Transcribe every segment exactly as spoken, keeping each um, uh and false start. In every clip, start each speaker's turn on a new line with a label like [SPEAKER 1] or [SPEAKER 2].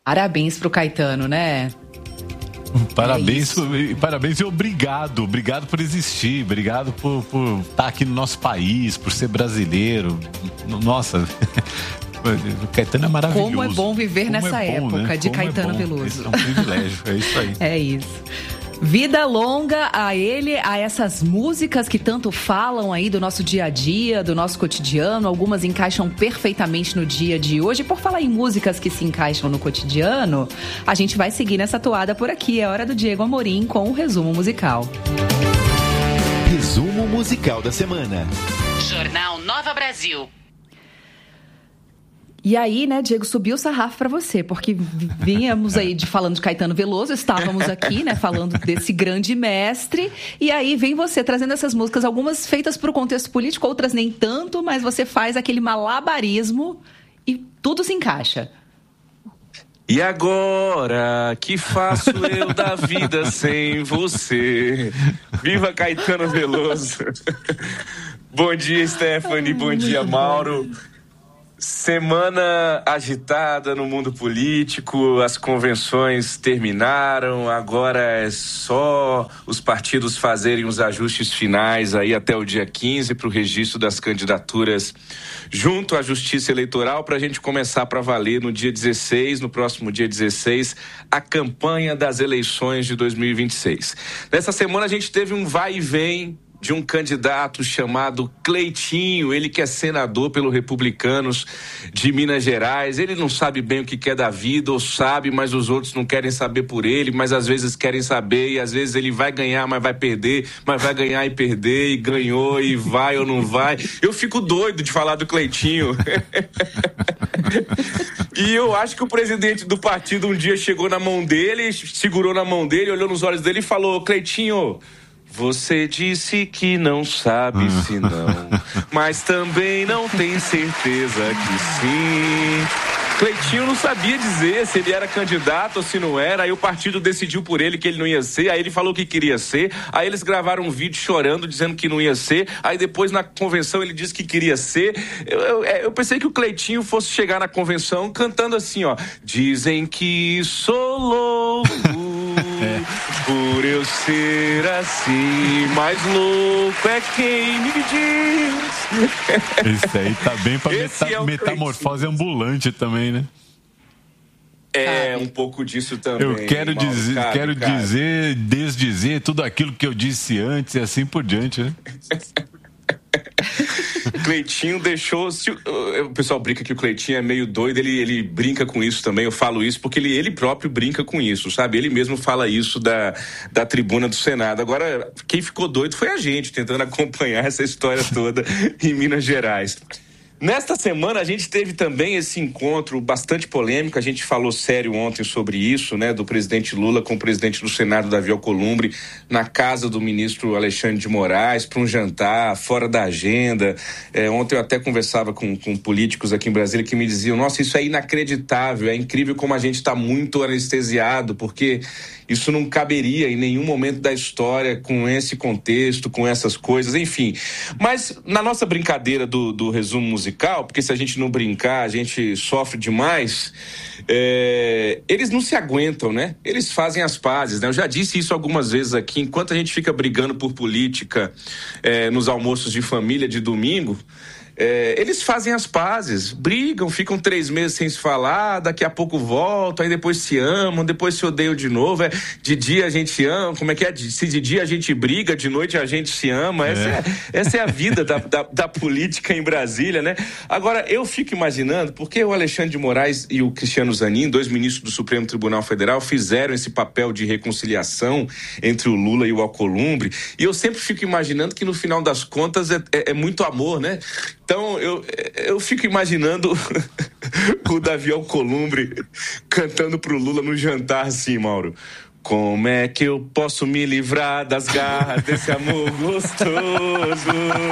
[SPEAKER 1] Parabéns pro Caetano, né?
[SPEAKER 2] Parabéns, é parabéns e obrigado, obrigado por existir, obrigado por, por estar aqui no nosso país, por ser brasileiro. Nossa, o Caetano é maravilhoso.
[SPEAKER 1] Como é bom viver Como nessa é bom, época, né? de Como Caetano é Veloso.
[SPEAKER 2] É um privilégio, é isso aí.
[SPEAKER 1] É isso. Vida longa a ele, a essas músicas que tanto falam aí do nosso dia a dia, do nosso cotidiano. Algumas encaixam perfeitamente no dia de hoje. Por falar em músicas que se encaixam no cotidiano, a gente vai seguir nessa toada por aqui. É hora do Diego Amorim com o resumo musical.
[SPEAKER 3] Resumo musical da semana.
[SPEAKER 4] Jornal Nova Brasil.
[SPEAKER 1] E aí, né, Diego, subiu o sarrafo para você, porque vínhamos aí de, falando de Caetano Veloso, estávamos aqui, né, falando desse grande mestre, e aí vem você trazendo essas músicas, algumas feitas para o contexto político, outras nem tanto, mas você faz aquele malabarismo e tudo se encaixa.
[SPEAKER 5] E agora, que faço eu da vida sem você? Viva Caetano Veloso! Bom dia, Stephanie, bom dia, Mauro. Semana agitada no mundo político, as convenções terminaram, agora é só os partidos fazerem os ajustes finais aí até o dia quinze para o registro das candidaturas junto à Justiça Eleitoral para a gente começar para valer no dia dezesseis, no próximo dia dezesseis, a campanha das eleições de dois mil e vinte e seis. Nessa semana a gente teve um vai e vem de um candidato chamado Cleitinho, ele que é senador pelo Republicanos de Minas Gerais. Ele não sabe bem o que quer da vida, ou sabe, mas os outros não querem saber por ele, mas às vezes querem saber, e às vezes ele vai ganhar, mas vai perder, mas vai ganhar e perder, e ganhou, e vai ou não vai. Eu fico doido de falar do Cleitinho. E eu acho que o presidente do partido um dia chegou na mão dele, segurou na mão dele, olhou nos olhos dele e falou: Cleitinho, você disse que não sabe se não, mas também não tem certeza que sim. Cleitinho não sabia dizer se ele era candidato ou se não era, aí o partido decidiu por ele que ele não ia ser, aí ele falou que queria ser, aí eles gravaram um vídeo chorando, dizendo que não ia ser, aí depois na convenção ele disse que queria ser. Eu, eu, eu pensei que o Cleitinho fosse chegar na convenção cantando assim, ó: dizem que sou louco por eu ser assim, mais louco é quem me diz.
[SPEAKER 2] Isso aí tá bem pra meta,
[SPEAKER 5] é
[SPEAKER 2] metamorfose ambulante também, né?
[SPEAKER 5] É, um pouco disso também.
[SPEAKER 2] Eu quero,
[SPEAKER 5] Mauro,
[SPEAKER 2] dizer,
[SPEAKER 5] cabe,
[SPEAKER 2] quero
[SPEAKER 5] cabe.
[SPEAKER 2] dizer, desdizer tudo aquilo que eu disse antes e assim por diante, né?
[SPEAKER 5] Cleitinho deixou... Se, o pessoal brinca que o Cleitinho é meio doido, ele, ele brinca com isso também, eu falo isso porque ele, ele próprio brinca com isso, sabe? Ele mesmo fala isso da, da tribuna do Senado. Agora, quem ficou doido foi a gente, tentando acompanhar essa história toda em Minas Gerais. Nesta semana a gente teve também esse encontro bastante polêmico, a gente falou sério ontem sobre isso, né, do presidente Lula com o presidente do Senado, Davi Alcolumbre, na casa do ministro Alexandre de Moraes, para um jantar fora da agenda. É, ontem eu até conversava com, com políticos aqui em Brasília que me diziam: nossa, isso é inacreditável, é incrível como a gente está muito anestesiado, porque isso não caberia em nenhum momento da história com esse contexto, com essas coisas, enfim. Mas na nossa brincadeira do, do resumo musical, porque se a gente não brincar, a gente sofre demais, é, eles não se aguentam, né? Eles fazem as pazes, né? Eu já disse isso algumas vezes aqui, enquanto a gente fica brigando por política é, nos almoços de família de domingo, É, eles fazem as pazes, brigam, ficam três meses sem se falar, daqui a pouco voltam, aí depois se amam, depois se odeiam de novo. É, de dia a gente ama, como é que é? Se de dia a gente briga, de noite a gente se ama. Essa é, é, essa é a vida da, da, da política em Brasília, né? Agora, eu fico imaginando, porque o Alexandre de Moraes e o Cristiano Zanin, dois ministros do Supremo Tribunal Federal, fizeram esse papel de reconciliação entre o Lula e o Alcolumbre, e eu sempre fico imaginando que no final das contas é, é, é muito amor, né? Então, eu, eu fico imaginando o Davi Alcolumbre cantando pro Lula no jantar assim, Mauro: como é que eu posso me livrar das garras desse amor gostoso?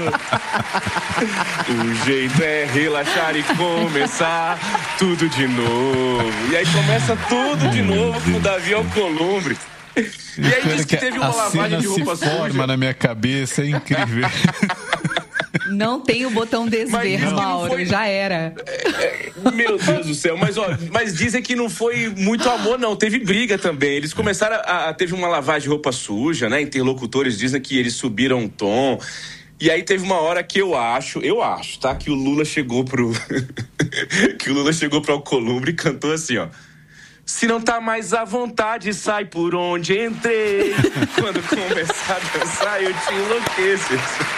[SPEAKER 5] O jeito é relaxar e começar tudo de novo. E aí começa tudo de novo com o Davi Alcolumbre. E aí diz que teve uma lavagem de roupa suja.
[SPEAKER 2] A cena se forma na minha cabeça, é incrível.
[SPEAKER 1] Não tem o botão desver, Mauro, foi... já era.
[SPEAKER 5] É, é, meu Deus do céu, mas, ó, mas dizem que não foi muito amor, não. Teve briga também. Eles começaram a... a teve uma lavagem de roupa suja, né? Interlocutores dizem que eles subiram um tom. E aí teve uma hora que eu acho, eu acho, tá? Que o Lula chegou pro... que o Lula chegou pro Alcolumbre e cantou assim, ó. Se não tá mais à vontade, sai por onde entrei. Quando começar a dançar, eu te enlouqueço.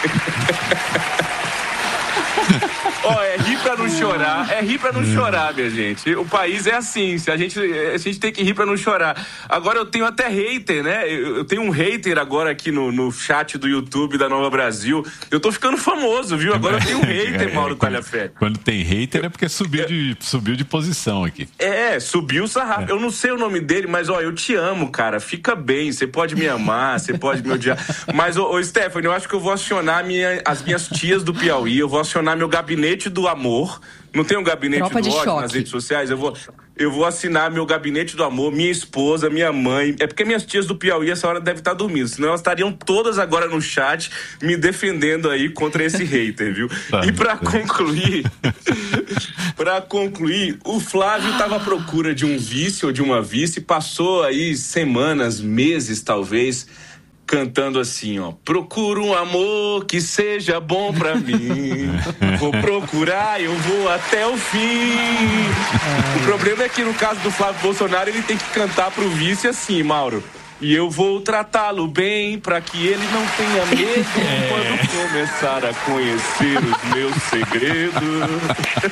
[SPEAKER 5] Ó, oh, é rir pra não chorar, é rir pra não chorar, minha gente. O país é assim, a gente, a gente tem que rir pra não chorar. Agora eu tenho até hater, né? Eu, eu tenho um hater agora aqui no, no chat do YouTube da Nova Brasil. Eu tô ficando famoso, viu? Agora eu tenho um hater, Mauro Talhaferro.
[SPEAKER 2] Quando tem hater é porque subiu de, subiu de posição aqui.
[SPEAKER 5] É, subiu o sarrafo. É. Eu não sei o nome dele, mas ó, eu te amo, cara. Fica bem, você pode me amar, você pode me odiar. Mas, ô, ô Stephanie, eu acho que eu vou acionar minha, as minhas tias do Piauí, eu vou acionar meu gabinete do amor. Não tem um gabinete
[SPEAKER 1] Tropa
[SPEAKER 5] do ódio
[SPEAKER 1] choque.
[SPEAKER 5] nas redes sociais? Eu vou, eu vou assinar meu gabinete do amor, minha esposa, minha mãe. É porque minhas tias do Piauí essa hora devem estar dormindo, senão elas estariam todas agora no chat me defendendo aí contra esse hater, viu? Tá, e pra concluir, pra concluir, o Flávio tava à procura de um vice ou de uma vice, passou aí semanas, meses talvez, cantando assim, ó. Procuro um amor que seja bom pra mim. Vou procurar, eu vou até o fim. O problema é que no caso do Flávio Bolsonaro, ele tem que cantar pro vice assim, Mauro. E eu vou tratá-lo bem pra que ele não tenha medo é. quando começar a conhecer os meus segredos.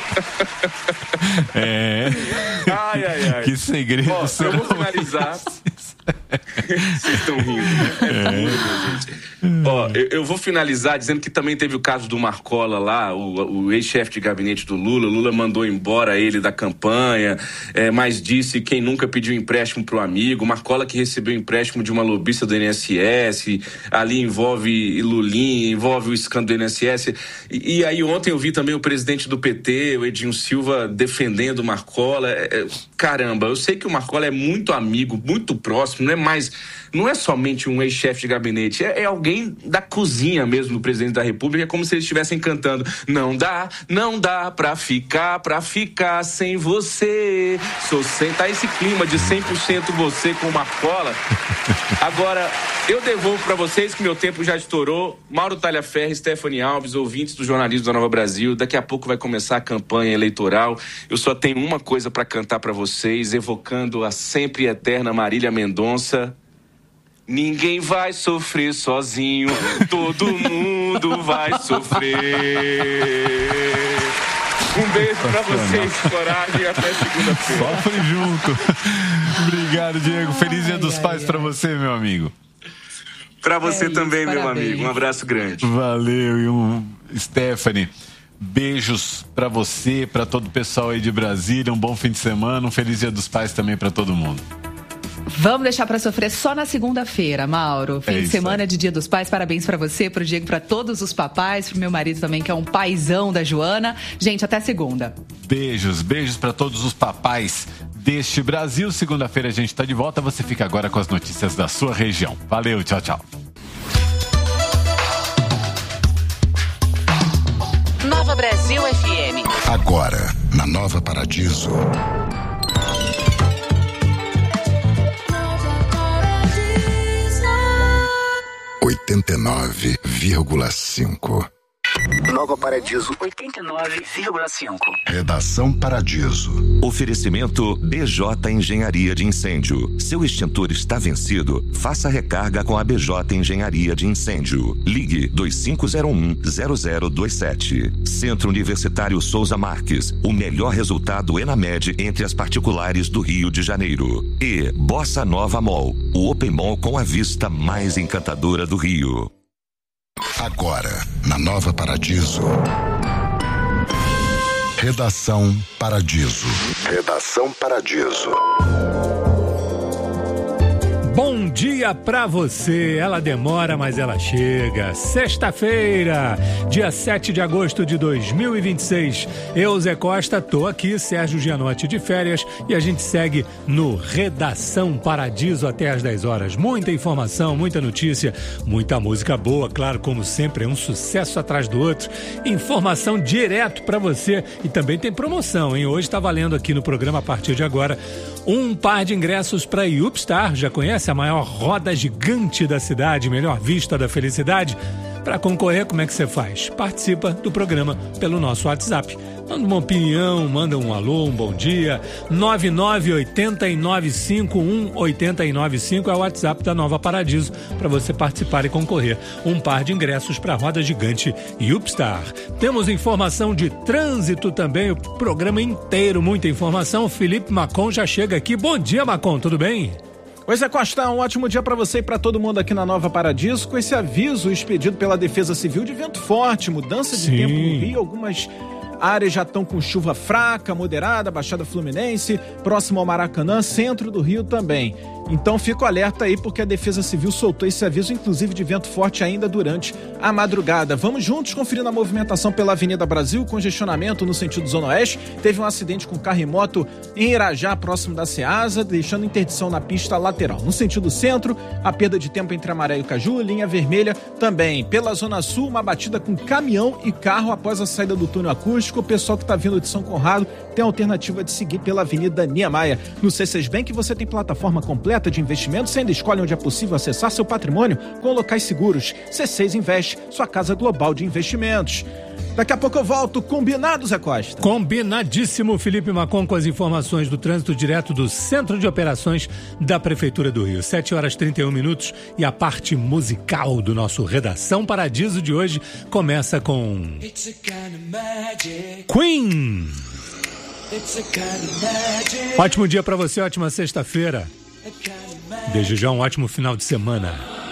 [SPEAKER 2] É.
[SPEAKER 5] Ai, ai, ai.
[SPEAKER 2] Que segredo.
[SPEAKER 5] Ó, eu vou finalizar. Vocês estão rindo, né? É tudo, gente. Ó, eu, eu vou finalizar dizendo que também teve o caso do Marcola lá, o, o ex-chefe de gabinete do Lula. O Lula mandou embora ele da campanha, é, mas disse quem nunca pediu empréstimo pro amigo. Marcola que recebeu empréstimo de uma lobista do I N S S, ali envolve Lulinha, envolve o escândalo do I N S S. E, e aí ontem eu vi também o presidente do P T, o Edinho Silva, defendendo o Marcola. É, caramba, eu sei que o Marcola é muito amigo, muito próximo, não é mais, não é somente um ex-chefe de gabinete, é, é alguém da cozinha mesmo do presidente da República. É como se eles estivessem cantando: não dá, não dá pra ficar, pra ficar sem você. Sou sem, tá esse clima de cem por cento você com o Marcola. Agora, eu devolvo pra vocês que meu tempo já estourou. Mauro Talhaferro, Stephanie Alves, ouvintes do jornalismo da Nova Brasil, daqui a pouco vai começar a campanha eleitoral. Eu só tenho uma coisa pra cantar pra vocês, evocando a sempre eterna Marília Mendonça. Ninguém vai sofrer sozinho, todo mundo vai sofrer. Um beijo pra vocês, coragem, e até segunda-feira.
[SPEAKER 2] Sofre junto. Obrigado, Diego. Feliz Dia dos Pais pra você, meu amigo.
[SPEAKER 5] Pra você
[SPEAKER 1] é isso,
[SPEAKER 5] também,
[SPEAKER 1] parabéns.
[SPEAKER 5] meu amigo. Um abraço grande.
[SPEAKER 2] Valeu. E um Stephanie, beijos pra você, pra todo o pessoal aí de Brasília. Um bom fim de semana. Um feliz Dia dos Pais também pra todo mundo.
[SPEAKER 1] Vamos deixar pra sofrer só na segunda-feira, Mauro. Fim
[SPEAKER 2] é
[SPEAKER 1] de semana de Dia dos Pais. Parabéns pra você, pro Diego, pra todos os papais, pro meu marido também, que é um paizão da Joana. Gente, até segunda.
[SPEAKER 2] Beijos, beijos pra todos os papais deste Brasil. Segunda-feira a gente tá de volta. Você fica agora com as notícias da sua região. Valeu, tchau, tchau.
[SPEAKER 4] Nova Brasil F M.
[SPEAKER 3] Agora, na Nova Paradiso. oitenta e nove vírgula cinco.
[SPEAKER 6] Nova Paradiso
[SPEAKER 4] oitenta e nove vírgula cinco.
[SPEAKER 3] Redação Paradiso.
[SPEAKER 7] Oferecimento B J Engenharia de Incêndio. Seu extintor está vencido? Faça recarga com a B J Engenharia de Incêndio. Ligue dois cinco zero um zero zero dois sete. Centro Universitário Souza Marques. O melhor resultado ENAMED entre as particulares do Rio de Janeiro. E Bossa Nova Mall. O Open Mall com a vista mais encantadora do Rio.
[SPEAKER 3] Agora, na Nova Paradiso. Redação Paradiso. Redação Paradiso.
[SPEAKER 8] Bom dia pra você, ela demora, mas ela chega. Sexta-feira, dia sete de agosto de dois mil e vinte e seis. Eu, Zé Costa, tô aqui, Sérgio Gianotti de férias, e a gente segue no Redação Paradiso até às dez horas. Muita informação, muita notícia, muita música boa, claro, como sempre, é um sucesso atrás do outro. Informação direto pra você e também tem promoção, hein? Hoje tá valendo aqui no programa, a partir de agora, um par de ingressos pra Yupstar. Já conhece a maior roda gigante da cidade, melhor vista da felicidade? Para concorrer, como é que você faz? Participa do programa pelo nosso WhatsApp. Manda uma opinião, manda um alô, um bom dia. nove nove oito nove cinco um oito nove cinco é o WhatsApp da Nova Paradiso para você participar e concorrer. Um par de ingressos para a roda gigante Yupstar. Temos informação de trânsito também, o programa inteiro, muita informação. O Felipe Macon já chega aqui. Bom dia, Macon, tudo bem?
[SPEAKER 9] Oi, Zé Costa, um ótimo dia para você e para todo mundo aqui na Nova Paradiso, com esse aviso expedido pela Defesa Civil de vento forte, mudança de
[SPEAKER 8] Sim.
[SPEAKER 9] tempo no Rio, algumas áreas já estão com chuva fraca, moderada, Baixada Fluminense, próximo ao Maracanã, centro do Rio também. Então fica o alerta aí, porque a Defesa Civil soltou esse aviso, inclusive de vento forte ainda durante a madrugada. Vamos juntos conferindo a movimentação pela Avenida Brasil, congestionamento no sentido Zona Oeste. Teve um acidente com carro e moto em Irajá, próximo da Ceasa, deixando interdição na pista lateral. No sentido centro, a perda de tempo entre Amaré e Caju, linha vermelha também. Pela Zona Sul, uma batida com caminhão e carro após a saída do túnel acústico. O pessoal que está vindo de São Conrado tem a alternativa de seguir pela Avenida Niemeyer. No C seis Bank você tem plataforma completa de investimentos, você ainda escolhe onde é possível acessar seu patrimônio com locais seguros. C seis Invest, sua casa global de investimentos. Daqui a pouco eu volto. Combinado, Zé Costa?
[SPEAKER 8] Combinadíssimo, Felipe Macon, com as informações do trânsito direto do Centro de Operações da Prefeitura do Rio. sete horas e trinta e um minutos e a parte musical do nosso Redação Paradiso de hoje começa com Queen. Ótimo dia pra você, ótima sexta-feira. Desde já um ótimo final de semana.